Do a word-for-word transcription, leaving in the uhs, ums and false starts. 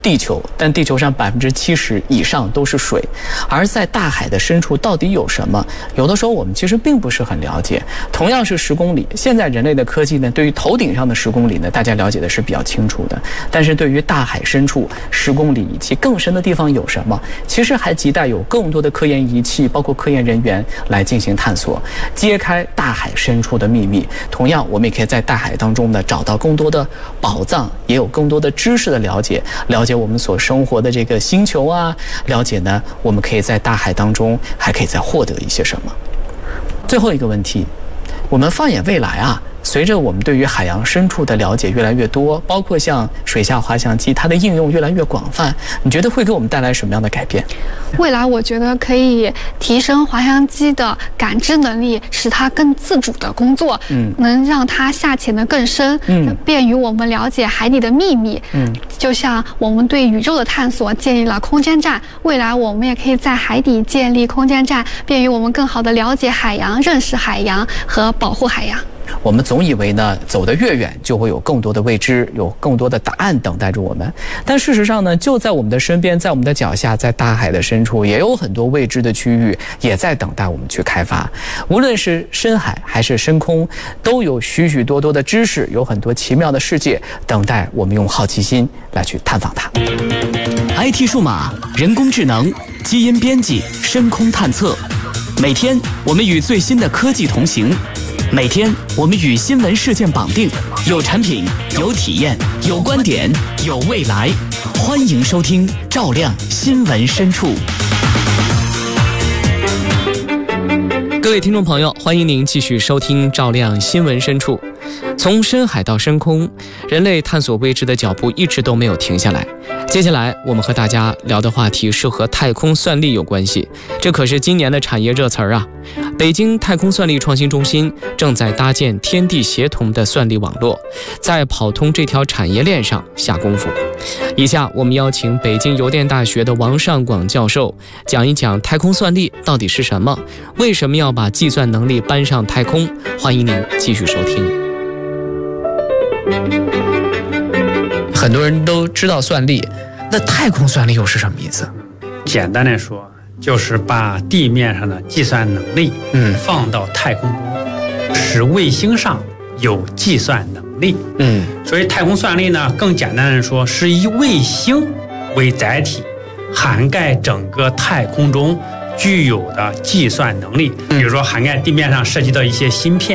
地球，但地球上百分之七十以上都是水，而在大海的深处到底有什么？有的时候我们其实并不是很了解。同样是十公里，现在人类的科技呢，对于头顶上的十公里呢，大家了解的是比较清楚的，但是对于大海深处十公里以及更深的地方有什么，其实还亟待有更多的科研仪器，包括科研人员来进行探索，揭开大海深处的秘密。同样，我们也可以在大海当中呢，找到更多的宝藏，也有更多的知识的了解，了解我们所生活的这个星球啊，了解呢，我们可以在大海当中还可以再获得一些什么。最后一个问题，我们放眼未来啊，随着我们对于海洋深处的了解越来越多，包括像水下滑翔机，它的应用越来越广泛，你觉得会给我们带来什么样的改变？ 未来我觉得可以提升滑翔机的感知能力，使它更自主的工作，嗯，能让它下潜得更深，嗯，便于我们了解海底的秘密，嗯，就像我们对宇宙的探索建立了空间站，未来我们也可以在海底建立空间站，便于我们更好地了解海洋、认识海洋和保护海洋。 我们总以为呢，走得越远就会有更多的未知，有更多的答案等待着我们。但事实上呢，就在我们的身边，在我们的脚下，在大海的深处，也有很多未知的区域，也在等待我们去开发。无论是深海还是深空，都有许许多多的知识，有很多奇妙的世界，等待我们用好奇心来去探访它。 I T 数码、人工智能、基因编辑、深空探测，每天我们与最新的科技同行。每天我们与新闻事件绑定，有产品，有体验，有观点，有未来。欢迎收听《照亮新闻深处》。 各位听众朋友，欢迎您继续收听《照亮新闻深处》。从深海到深空，人类探索未知的脚步一直都没有停下来。接下来我们和大家聊的话题是和太空算力有关系，这可是今年的产业热词儿啊。北京太空算力创新中心正在搭建天地协同的算力网络，在跑通这条产业链上下功夫。以下我们邀请北京邮电大学的王尚广教授讲一讲太空算力到底是什么，为什么要把计算能力搬上太空。欢迎您继续收听。 很多人都知道算力，那太空算力又是什么意思？ 简单的说，就是把地面上的计算能力嗯放到太空中，使卫星上有计算能力。嗯，所以太空算力呢，更简单的说，是以卫星为载体，涵盖整个太空中具有的计算能力，比如说涵盖地面上涉及到一些芯片。